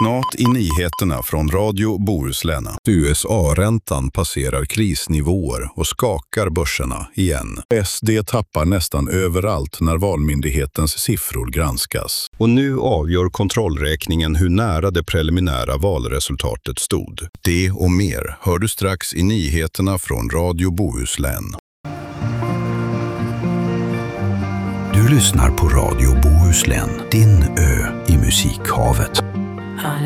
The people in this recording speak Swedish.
Snart i nyheterna från Radio Bohuslän. USA-räntan passerar krisnivåer och skakar börserna igen. SD tappar nästan överallt när Valmyndighetens siffror granskas. Och nu avgör kontrollräkningen hur nära det preliminära valresultatet stod. Det och mer hör du strax i nyheterna från Radio Bohuslän. Du lyssnar på Radio Bohuslän, din ö i musikhavet.